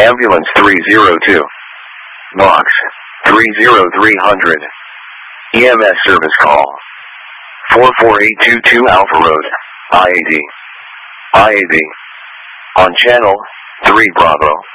Ambulance 302. Box 30300. EMS service call 44822 Alpha Road, IAD. On channel 3 Bravo.